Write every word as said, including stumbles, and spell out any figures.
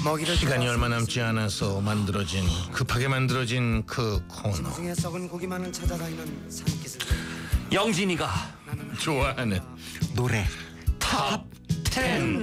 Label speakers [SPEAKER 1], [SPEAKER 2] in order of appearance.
[SPEAKER 1] 시간이 얼마 남지 않아서 만들어진 급하게 만들어진 그 코너.
[SPEAKER 2] 중에 썩은 고기만을 찾아다니는 산기슭.
[SPEAKER 3] 영진이가
[SPEAKER 1] 좋아하는
[SPEAKER 3] 노래 탑 텐.